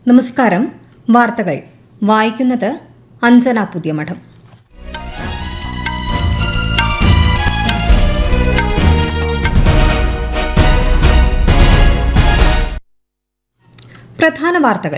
നമസ്കാരം. വാർത്തകൾ വായിക്കുന്നത് അഞ്ജന പുതിയമഠം. പ്രധാന വാർത്തകൾ.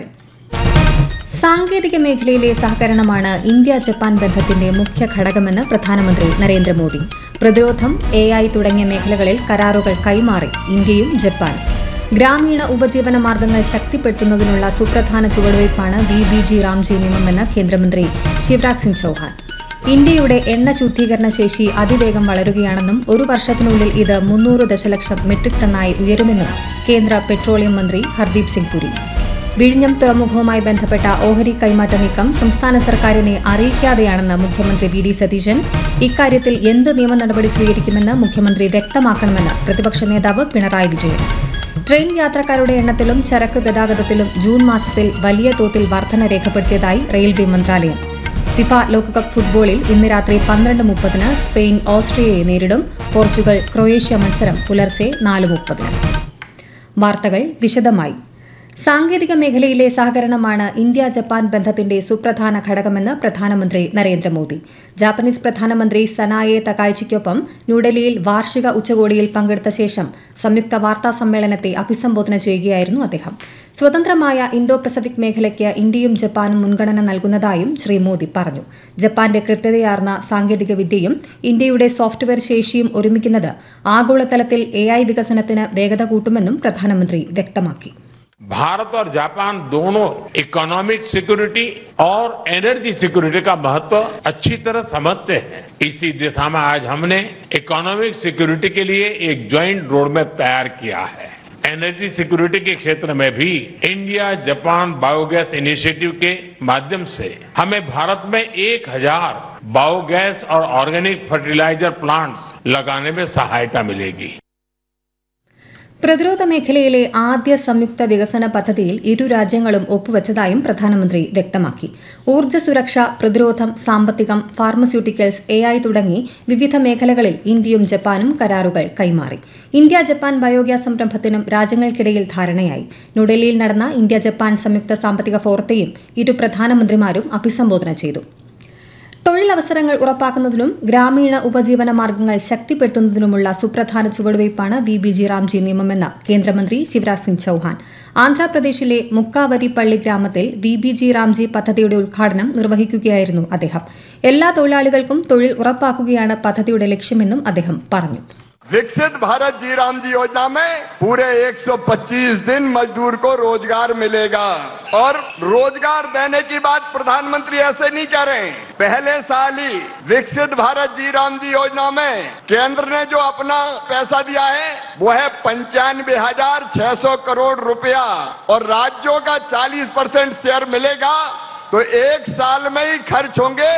സാങ്കേതിക മേഖലയിലെ സഹകരണമാണ് ഇന്ത്യ ജപ്പാൻ ബന്ധത്തിന്റെ മുഖ്യ ഘടകമെന്ന് പ്രധാനമന്ത്രി നരേന്ദ്രമോദി. പ്രതിരോധം, AI തുടങ്ങിയ മേഖലകളിൽ കരാറുകൾ കൈമാറി ഇന്ത്യയും ജപ്പാനും. ഗ്രാമീണ ഉപജീവന മാർഗ്ഗങ്ങൾ ശക്തിപ്പെടുത്തുന്നതിനുള്ള സുപ്രധാന ചുവടുവയ്പ്പാണ് VBG റാംജി നിയമമെന്ന് കേന്ദ്രമന്ത്രി ശിവരാജ് സിംഗ് ചൌഹാൻ. ഇന്ത്യയുടെ എണ്ണ ശുദ്ധീകരണ ശേഷി അതിവേഗം വളരുകയാണെന്നും ഒരു വർഷത്തിനുള്ളിൽ ഇത് 300 ദശലക്ഷം മെട്രിക് ടണ്ണായി ഉയരുമെന്നും കേന്ദ്ര പെട്രോളിയം മന്ത്രി ഹർദീപ് സിംഗ് പുരി. വിഴിഞ്ഞം തുറമുഖവുമായി ബന്ധപ്പെട്ട ഓഹരി കൈമാറ്റ നീക്കം സംസ്ഥാന സർക്കാരിനെ അറിയിക്കാതെയാണെന്ന് മുഖ്യമന്ത്രി VD സതീശൻ. ഇക്കാര്യത്തിൽ എന്ത് നിയമ നടപടി സ്വീകരിക്കുമെന്ന് മുഖ്യമന്ത്രി വ്യക്തമാക്കണമെന്ന് പ്രതിപക്ഷ നേതാവ് പിണറായി വിജയൻ. ട്രെയിൻ യാത്രക്കാരുടെ എണ്ണത്തിലും ചരക്ക് ഗതാഗതത്തിലും ജൂൺ മാസത്തിൽ വലിയ തോതിൽ വർധന രേഖപ്പെടുത്തിയതായി റെയിൽവേ മന്ത്രാലയം. ഫിഫ ലോകകപ്പ് ഫുട്ബോളിൽ ഇന്ന് രാത്രി 12:30 സ്പെയിൻ ഓസ്ട്രിയയെ നേരിടും. പോർച്ചുഗൽ ക്രൊയേഷ്യ മത്സരം പുലർച്ചെ 4:30. വാർത്തകൾ വിശദമായി. സാങ്കേതിക മേഖലയിലെ സഹകരണമാണ് ഇന്ത്യ ജപ്പാൻ ബന്ധത്തിന്റെ സുപ്രധാന ഘടകമെന്ന് പ്രധാനമന്ത്രി നരേന്ദ്രമോദി. ജാപ്പനീസ് പ്രധാനമന്ത്രി സനായെ തകായിച്ചിക്കൊപ്പം ന്യൂഡൽഹിയിൽ വാർഷിക ഉച്ചകോടിയിൽ പങ്കെടുത്ത ശേഷം സംയുക്ത വാർത്താ സമ്മേളനത്തെ അഭിസംബോധന ചെയ്യുകയായിരുന്നു അദ്ദേഹം. സ്വതന്ത്രമായ ഇൻഡോ പസഫിക് മേഖലയ്ക്ക് ഇന്ത്യയും ജപ്പാനും മുൻഗണന നൽകുന്നതായും ശ്രീ മോദി പറഞ്ഞു. ജപ്പാന്റെ കൃത്യതയാർന്ന സാങ്കേതിക വിദ്യയും ഇന്ത്യയുടെ സോഫ്റ്റ്വെയർ ശേഷിയും ഒരുമിക്കുന്നത് ആഗോളതലത്തിൽ AI വികസനത്തിന് വേഗത കൂട്ടുമെന്നും പ്രധാനമന്ത്രി വ്യക്തമാക്കി. भारत और जापान दोनों इकोनॉमिक सिक्योरिटी और एनर्जी सिक्योरिटी का महत्व अच्छी तरह समझते हैं. इसी दिशा में आज हमने इकोनॉमिक सिक्योरिटी के लिए एक ज्वाइंट रोडमैप तैयार किया है. एनर्जी सिक्योरिटी के क्षेत्र में भी इंडिया जापान बायोगैस इनिशिएटिव के माध्यम से हमें भारत में 1000 बायोगैस और ऑर्गेनिक फर्टिलाइजर प्लांट्स लगाने में सहायता मिलेगी. പ്രതിരോധ മേഖലയിലെ ആദ്യ സംയുക്ത വികസന പദ്ധതിയിൽ ഇരു രാജ്യങ്ങളും ഒപ്പുവച്ചതായും പ്രധാനമന്ത്രി വ്യക്തമാക്കി. ഊർജ്ജ സുരക്ഷ, പ്രതിരോധം, സാമ്പത്തികം, ഫാർമസ്യൂട്ടിക്കൽസ്, AI തുടങ്ങി വിവിധ മേഖലകളിൽ ഇന്ത്യയും ജപ്പാനും കരാറുകൾ കൈമാറി. ഇന്ത്യ ജപ്പാൻ ബയോഗ്യാസ് സംരംഭത്തിനും രാജ്യങ്ങൾക്കിടയിൽ ധാരണയായി. ന്യൂഡൽഹിയിൽ നടന്ന ഇന്ത്യ ജപ്പാൻ സംയുക്ത സാമ്പത്തിക ഫോറത്തെയും ഇരു പ്രധാനമന്ത്രിമാരും അഭിസംബോധന ചെയ്തു. തൊഴിലവസരങ്ങൾ ഉറപ്പാക്കുന്നതിനും ഗ്രാമീണ ഉപജീവന മാർഗ്ഗങ്ങൾ ശക്തിപ്പെടുത്തുന്നതിനുമുള്ള സുപ്രധാന ചുവടുവയ്പ്പാണ് VBG റാംജി നിയമമെന്ന് കേന്ദ്രമന്ത്രി ശിവരാജ് സിംഗ് ചൌഹാൻ. ആന്ധ്രാപ്രദേശിലെ മുക്കാവരിപ്പള്ളി ഗ്രാമത്തിൽ VBG റാംജി പദ്ധതിയുടെ ഉദ്ഘാടനം നിർവഹിക്കുകയായിരുന്നു അദ്ദേഹം. എല്ലാ തൊഴിലാളികൾക്കും തൊഴിൽ ഉറപ്പാക്കുകയാണ് പദ്ധതിയുടെ ലക്ഷ്യമെന്നും അദ്ദേഹം പറഞ്ഞു. विकसित भारत जी राम जी योजना में पूरे 125 दिन मजदूर को रोजगार मिलेगा. और रोजगार देने की बात प्रधानमंत्री ऐसे नहीं कह रहे हैं. पहले साल ही विकसित भारत जी राम जी योजना में केंद्र ने जो अपना पैसा दिया है वो है 95,600 करोड़ रुपया और राज्यों का 40% शेयर मिलेगा. तो एक साल में ही खर्च होंगे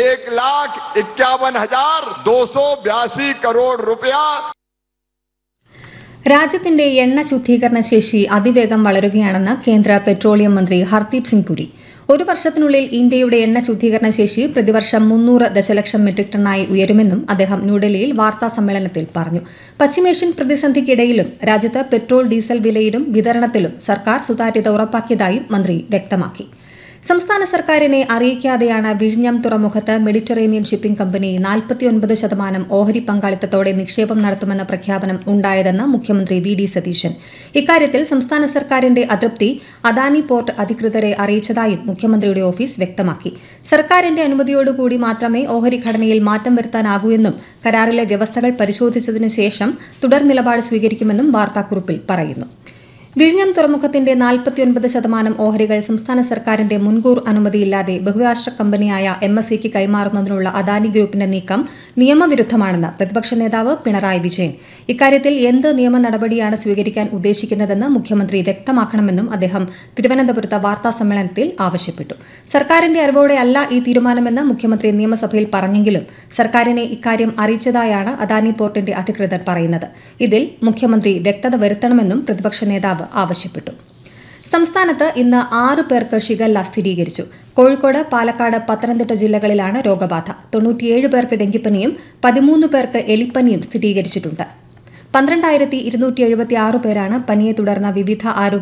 1,51,282 करोड़ रुपया. രാജ്യത്തിന്റെ എണ്ണ ശുദ്ധീകരണ ശേഷി അതിവേഗം വളരുകയാണെന്ന് കേന്ദ്ര പെട്രോളിയം മന്ത്രി ഹർദീപ് സിംഗ് പുരി. ഒരു വർഷത്തിനുള്ളിൽ ഇന്ത്യയുടെ എണ്ണ ശുദ്ധീകരണ ശേഷി പ്രതിവർഷം 300 ദശലക്ഷം മെട്രിക് ടണ്ണായി ഉയരുമെന്നും അദ്ദേഹം ന്യൂഡൽഹിയിൽ വാർത്താ സമ്മേളനത്തിൽ പറഞ്ഞു. പശ്ചിമേഷ്യൻ പ്രതിസന്ധിക്കിടയിലും രാജ്യത്ത് പെട്രോൾ, ഡീസൽ വിലയിലും വിതരണത്തിലും സർക്കാർ സുതാര്യത ഉറപ്പാക്കിയതായും മന്ത്രി വ്യക്തമാക്കി. സംസ്ഥാന സർക്കാരിനെ അറിയിക്കാതെയാണ് വിഴിഞ്ഞം തുറമുഖത്ത് മെഡിറ്ററേനിയൻ ഷിപ്പിംഗ് കമ്പനി 49% ഓഹരി പങ്കാളിത്തത്തോടെ നിക്ഷേപം നടത്തുമെന്ന പ്രഖ്യാപനം ഉണ്ടായതെന്ന് മുഖ്യമന്ത്രി VD സതീശൻ. ഇക്കാര്യത്തിൽ സംസ്ഥാന സർക്കാരിന്റെ അതൃപ്തി അദാനി പോർട്ട് അധികൃതരെ അറിയിച്ചതായും മുഖ്യമന്ത്രിയുടെ ഓഫീസ് വ്യക്തമാക്കി. സർക്കാരിന്റെ അനുമതിയോടുകൂടി മാത്രമേ ഓഹരി ഘടനയിൽ മാറ്റം വരുത്താനാകൂ എന്നും കരാറിലെ വ്യവസ്ഥകൾ പരിശോധിച്ചതിനു ശേഷം തുടർ നിലപാട് സ്വീകരിക്കുമെന്നും വാർത്താക്കുറിപ്പിൽ പറയുന്നു. വിഴിഞ്ഞം തുറമുഖത്തിന്റെ 49% ഓഹരികൾ സംസ്ഥാന സർക്കാരിന്റെ മുൻകൂർ അനുമതിയില്ലാതെ ബഹുരാഷ്ട്ര കമ്പനിയായ MSEക്ക് കൈമാറുന്നതിനുള്ള അദാനി ഗ്രൂപ്പിന്റെ നീക്കം നിയമവിരുദ്ധമാണെന്ന് പ്രതിപക്ഷ നേതാവ് പിണറായി വിജയൻ. ഇക്കാര്യത്തിൽ എന്ത് നിയമ നടപടിയാണ് സ്വീകരിക്കാൻ ഉദ്ദേശിക്കുന്നതെന്ന് മുഖ്യമന്ത്രി വ്യക്തമാക്കണമെന്നും അദ്ദേഹം തിരുവനന്തപുരത്ത് വാർത്താ സമ്മേളനത്തിൽ ആവശ്യപ്പെട്ടു. സർക്കാരിന്റെ അറിവോടെയല്ല ഈ തീരുമാനമെന്ന് മുഖ്യമന്ത്രി നിയമസഭയിൽ പറഞ്ഞെങ്കിലും സർക്കാരിനെ ഇക്കാര്യം അറിയിച്ചതായാണ് അദാനി പോർട്ടിന്റെ അധികൃതർ പറയുന്നത്. ഇതിൽ മുഖ്യമന്ത്രി വ്യക്തത വരുത്തണമെന്നും പ്രതിപക്ഷ നേതാവ് ആവശ്യപ്പെട്ടു. സംസ്ഥാനത്ത് ഇന്ന് 6 പേർക്ക് ഷിഗല്ല സ്ഥിരീകരിച്ചു. കോഴിക്കോട്, പാലക്കാട്, പത്തനംതിട്ട ജില്ലകളിലാണ് രോഗബാധ. 97 പേർക്ക് ഡെങ്കിപ്പനിയും 13 പേർക്ക് എലിപ്പനിയും സ്ഥിരീകരിച്ചിട്ടുണ്ട്. 12,276 പേരാണ് പനിയെ തുടർന്ന് വിവിധ ആരോഗ്യ